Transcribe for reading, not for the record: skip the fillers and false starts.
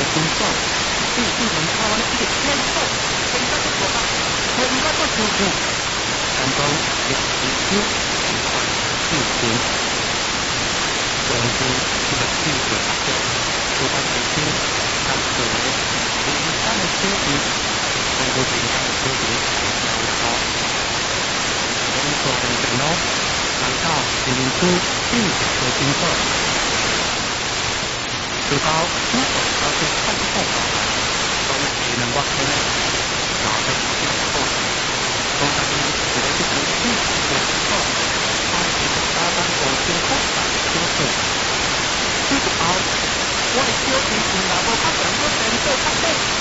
工作，必须能台湾一个天后，更加的做法，更加的舒服。但讲一时少，很快就变。总之，这个地的发展，除了这些，它可能比一般的科技，通过其他的科技还要高。我们说的人哦，来到1年初1月的工作。最高那种高速快速道路，都只能挖开了，然后再往前走。从那边我们就可以去我知道，它是个搭档我先开始修复。最后，我係小弟原來我不能夠成個拍的。